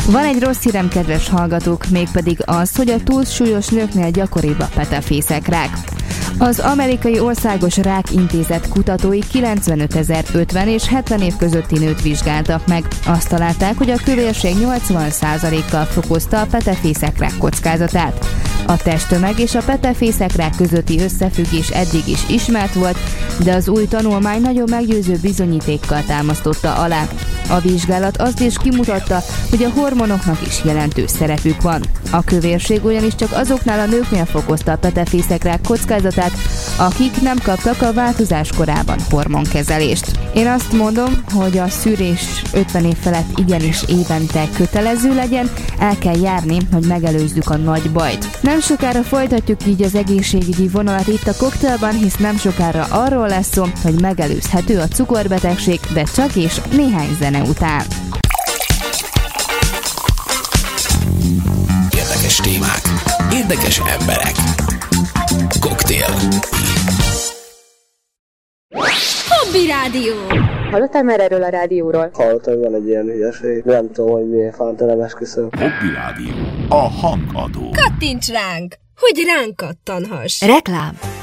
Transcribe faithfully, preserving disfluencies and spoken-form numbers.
Van egy rossz hírem, kedves hallgatók, mégpedig az, hogy a túlsúlyos nőknél gyakoribb a petefészekrák. Az Amerikai Országos Rákintézet kutatói kilencvenötezer ötven és hetven év közötti nőt vizsgáltak meg. Azt találták, hogy a kövérség nyolcvan százalékkal fokozta a petefészekrák kockázatát. A testtömeg és a petefészekrák közötti összefüggés eddig is ismert volt, de az új tanulmány nagyon meggyőző bizonyítékkal támasztotta alá. A vizsgálat azt is kimutatta, hogy a hormonoknak is jelentős szerepük van. A kövérség ugyanis csak azoknál a nőknél fokozta a petefészekrák kockázatát, akik nem kaptak a változás korában hormonkezelést. Én azt mondom, hogy a szűrés ötven év felett igenis évente kötelező legyen, el kell járni, hogy megelőzzük a nagy bajt. Nem sokára folytatjuk így az egészségügyi vonalat itt a Cocktailban, hisz nem sokára arról lesz szó, hogy megelőzhető a cukorbetegség, de csak és néhány zene után. Érdekes témák, érdekes emberek. Cocktail. Hobby Rádió. Hallottál már erről a rádióról? Hallottam, hogy van egy ilyen hülyeség. Nem tudom, hogy miért fánt, nem esküszöm. Hobby Rádió. A hangadó. Kattints ránk, hogy ránk kattanhass. Reklám.